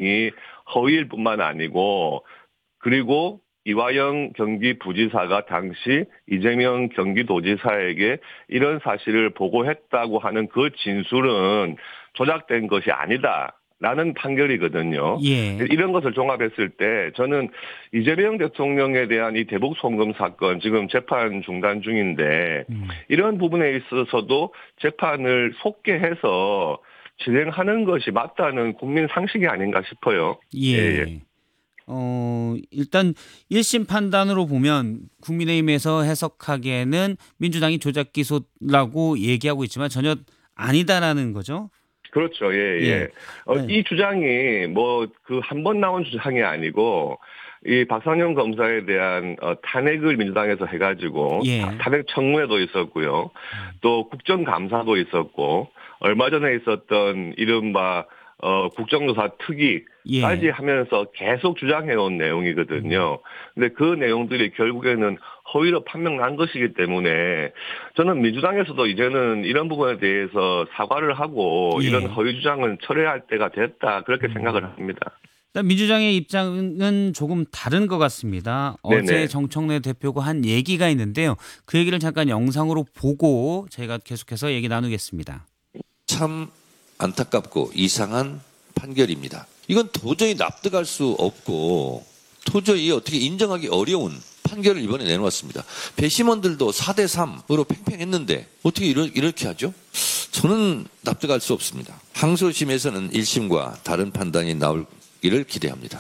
주장이 허위일 뿐만 아니고 그리고 이화영 경기부지사가 당시 이재명 경기도지사에게 이런 사실을 보고했다고 하는 그 진술은 조작된 것이 아니다라는 판결이거든요. 예. 이런 것을 종합했을 때 저는 이재명 대통령에 대한 이 대북 송금 사건 지금 재판 중단 중인데 이런 부분에 있어서도 재판을 속개해서 진행하는 것이 맞다는 국민 상식이 아닌가 싶어요. 예. 일단 1심 판단으로 보면 국민의힘에서 해석하기에는 민주당이 조작 기소라고 얘기하고 있지만 전혀 아니다라는 거죠. 그렇죠. 예, 예. 네. 이 주장이 뭐 그 한 번 나온 주장이 아니고 이 박상현 검사에 대한 탄핵을 민주당에서 해가지고 예. 탄핵 청문회도 있었고요. 또 국정감사도 있었고 얼마 전에 있었던 이른바 국정조사 특위까지 예. 하면서 계속 주장해온 내용이거든요. 근데 그 내용들이 결국에는 허위로 판명난 것이기 때문에 저는 민주당에서도 이제는 이런 부분에 대해서 사과를 하고 이런 예. 허위 주장은 철회할 때가 됐다 그렇게 생각을 합니다. 일단 민주당의 입장은 조금 다른 것 같습니다. 어제 네네. 정청래 대표가 한 얘기가 있는데요. 그 얘기를 잠깐 영상으로 보고 저희가 계속해서 얘기 나누겠습니다. 참 안타깝고 이상한 판결입니다. 이건 도저히 납득할 수 없고 도저히 어떻게 인정하기 어려운 판결을 이번에 내놓았습니다. 배심원들도 4대3으로 팽팽했는데 어떻게 이렇게 하죠? 저는 납득할 수 없습니다. 항소심에서는 1심과 다른 판단이 나오기를 기대합니다.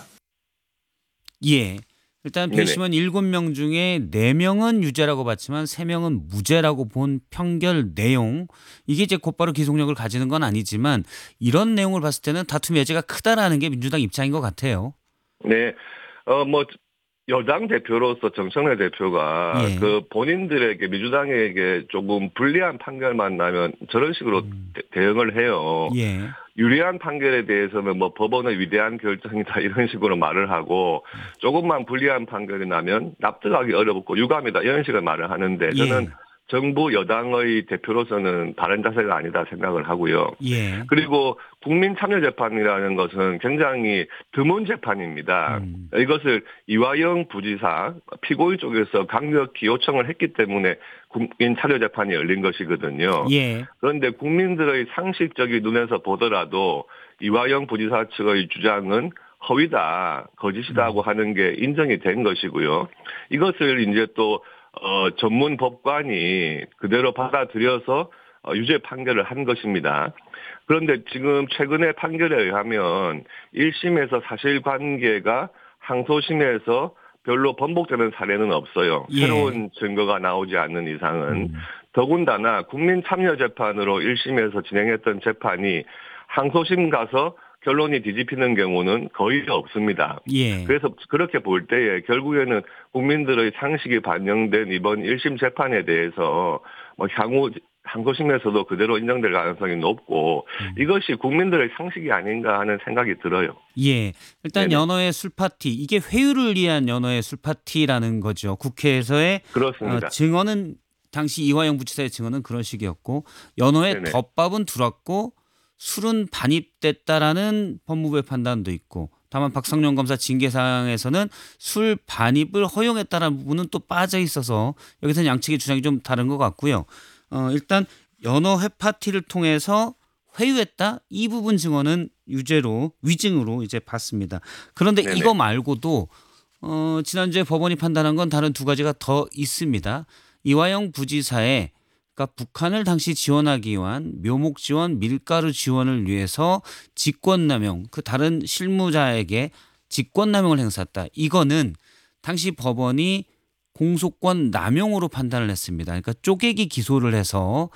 예. 일단 배심원 7명 중에 4명은 유죄라고 봤지만 3명은 무죄라고 본 판결 내용, 이게 이제 곧바로 기속력을 가지는 건 아니지만 이런 내용을 봤을 때는 다툼 여지가 크다라는 게 민주당 입장인 것 같아요. 네. 뭐 여당 대표로서 정청래 대표가 예. 그 본인들에게 민주당에게 조금 불리한 판결만 나면 저런 식으로 대응을 해요. 예. 유리한 판결에 대해서는 뭐 법원의 위대한 결정이다 이런 식으로 말을 하고 조금만 불리한 판결이 나면 납득하기 어렵고 유감이다 이런 식의 말을 하는데 저는 예. 정부 여당의 대표로서는 바른 자세가 아니다 생각을 하고요. 예. 그리고 국민참여재판이라는 것은 굉장히 드문 재판입니다. 이것을 이화영 부지사 피고의 쪽에서 강력히 요청을 했기 때문에 국민참여재판이 열린 것이거든요. 예. 그런데 국민들의 상식적인 눈에서 보더라도 이화영 부지사 측의 주장은 허위다, 거짓이다고 하는 게 인정이 된 것이고요. 이것을 이제 또 전문 법관이 그대로 받아들여서 유죄 판결을 한 것입니다. 그런데 지금 최근의 판결에 의하면 1심에서 사실관계가 항소심에서 별로 번복되는 사례는 없어요. 예. 새로운 증거가 나오지 않는 이상은. 더군다나 국민참여재판으로 1심에서 진행했던 재판이 항소심 가서 결론이 뒤집히는 경우는 거의 없습니다. 예. 그래서 그렇게 볼 때에 결국에는 국민들의 상식이 반영된 이번 1심 재판에 대해서 뭐 향후 항소심에서도 그대로 인정될 가능성이 높고 이것이 국민들의 상식이 아닌가 하는 생각이 들어요. 예. 일단 네네. 연어의 술파티, 이게 회유를 위한 연어의 술파티라는 거죠. 국회에서의 그렇습니다. 증언은 당시 이화영 부지사의 증언은 그런 식이었고 연어의 네네. 덮밥은 둘았고 술은 반입됐다라는 법무부의 판단도 있고, 다만 박상용 검사 징계사항에서는 술 반입을 허용했다라는 부분은 또 빠져 있어서 여기서는 양측의 주장이 좀 다른 것 같고요. 일단 연어 회파티를 통해서 회유했다, 이 부분 증언은 유죄로 위증으로 이제 봤습니다. 그런데 네네. 이거 말고도 지난주에 법원이 판단한 건 다른 두 가지가 더 있습니다. 이화영 부지사의 그러니까 북한을 당시 지원하기 위한 묘목 지원, 밀가루 지원을 위해서 직권남용, 그 다른 실무자에게 직권남용을 행사했다. 이거는 당시 법원이 공소권 남용으로 판단을 했습니다. 그러니까 쪼개기 기소를 해서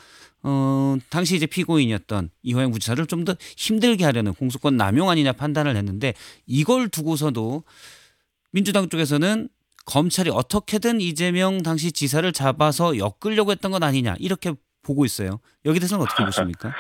당시 이제 피고인이었던 이화영 부지사를 좀 더 힘들게 하려는 공소권 남용 아니냐 판단을 했는데, 이걸 두고서도 민주당 쪽에서는 검찰이 어떻게든 이재명 당시 지사를 잡아서 엮으려고 했던 건 아니냐, 이렇게 보고 있어요. 여기 대해서는 어떻게 보십니까?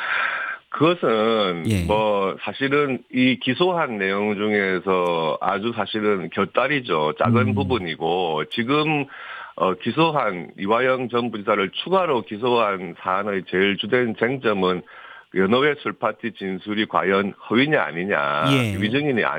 그것은 예. 뭐 사실은 이 기소한 내용 중에서 아주 사실은 곁다리죠. 작은 부분이고 지금 기소한 이화영 전 부지사를 추가로 기소한 사안의 제일 주된 쟁점은 연어회 술파티 진술이 과연 허위냐 아니냐, 예. 위증이냐